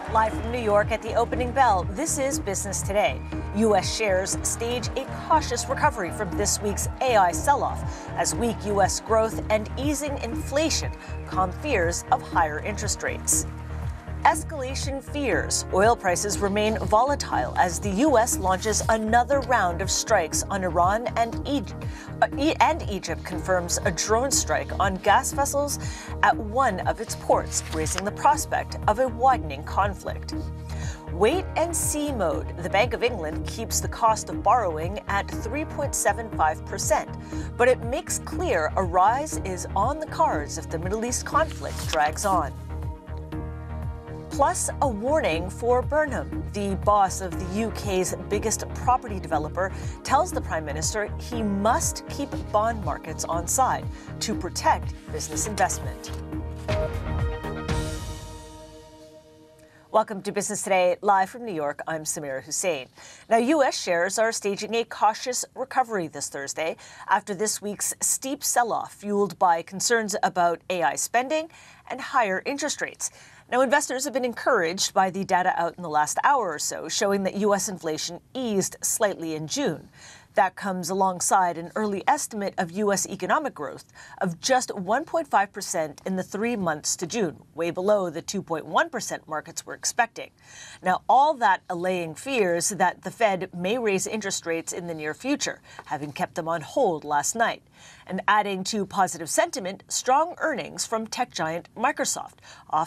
Live from New York at the opening bell, this is Business Today. U.S. shares stage a cautious recovery from this week's AI sell-off as weak U.S. growth and easing inflation calm fears of higher interest rates. Escalation fears. Oil prices remain volatile as the U.S. launches another round of strikes on Iran, and Egypt confirms a drone strike on gas vessels at one of its ports, raising the prospect of a widening conflict. Wait-and-see mode. The Bank of England keeps the cost of borrowing at 3.75%, but it makes clear a rise is on the cards if the Middle East conflict drags on. Plus, a warning for Burnham. The boss of the UK's biggest property developer tells the Prime Minister he must keep bond markets on side to protect business investment. Welcome to Business Today, live from New York. I'm Samira Hussein. Now, U.S. shares are staging a cautious recovery this Thursday after this week's steep sell-off fueled by concerns about AI spending and higher interest rates. Now, investors have been encouraged by the data out in the last hour or so, showing that U.S. inflation eased slightly in June. That comes alongside an early estimate of U.S. economic growth of just 1.5% in the 3 months to June, way below the 2.1% markets were expecting. Now, all that allaying fears that the Fed may raise interest rates in the near future, having kept them on hold last night. And adding to positive sentiment, strong earnings from tech giant Microsoft,